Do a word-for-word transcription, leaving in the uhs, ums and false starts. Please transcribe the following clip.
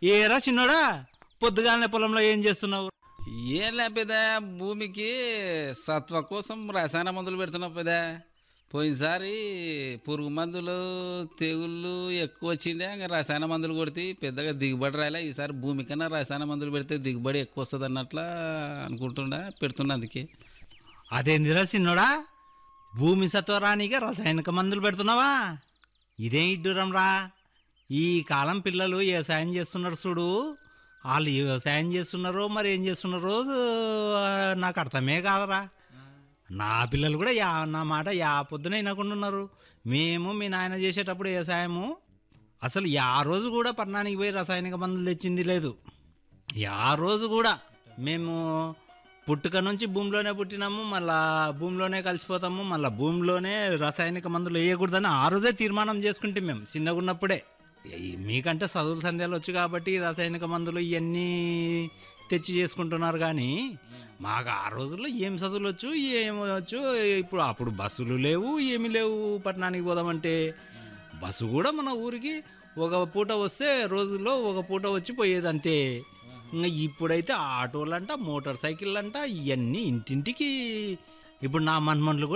ఏరా చిన్నోడా, పొద్దుగాలనే పొలంలో ఏం చేస్తున్నావు? ఏం లేపేదా, భూమికి సత్వ కోసం రసాయన మందులు పెడుతున్నావు పెదా. పోయినసారి పురుగు మందులు తెగుళ్ళు ఎక్కువ వచ్చిండే, ఇంకా రసాయన మందులు కొడితే పెద్దగా దిగుబడి రాలే. ఈసారి భూమి కన్నా రసాయన మందులు పెడితే దిగుబడి ఎక్కువ వస్తుంది అన్నట్లా అనుకుంటుండా, పెడుతున్నా అందుకే. అదేందిరా చిన్నోడా, భూమి సత్వరానిగా రసాయనిక మందులు పెడుతున్నావా? ఇదేం ఇడ్డురం రా. ఈ కాలం పిల్లలు వ్యవసాయం చేస్తున్నారు చూడు, వాళ్ళు వ్యవసాయం చేస్తున్నారో మరి ఏం చేస్తున్నారో ఆ, నాకు అర్థమే కాదరా. నా పిల్లలు కూడా యా నా మాట యా పొద్దున వినకుండా ఉన్నారు. మేము మీ నాయన చేసేటప్పుడు వ్యవసాయము అసలు యా రోజు కూడా పట్టణానికి పోయి రసాయనిక మందులు తెచ్చింది లేదు. యా రోజు కూడా మేము పుట్టుక నుంచి భూమిలోనే పుట్టినాము, మళ్ళా భూమిలోనే కలిసిపోతాము, మళ్ళీ భూమిలోనే రసాయనిక మందులు వేయకూడదని ఆ రోజే తీర్మానం చేసుకుంటే మేము చిన్నగా ఉన్నప్పుడే. ఈ- మీకంటే చదువుల సందేహాలు వచ్చు కాబట్టి రసాయనిక మందులు ఇవన్నీ తెచ్చి చేసుకుంటున్నారు. కానీ మాకు ఆ రోజుల్లో ఏం చదువులు వచ్చు, ఏం వచ్చు. ఇప్పుడు అప్పుడు బస్సులు లేవు, ఏమీ లేవు. పట్టణానికి పోదామంటే బస్సు కూడా మన ఊరికి ఒక పూట వస్తే రోజుల్లో ఒక పూట వచ్చి పోయేది అంతే. ఇంకా ఇప్పుడైతే ఆటోలంట, మోటార్ సైకిళ్ళు అంట, ఇవన్నీ ఇంటింటికి. ఇప్పుడు నా మన్మన్లు కూడా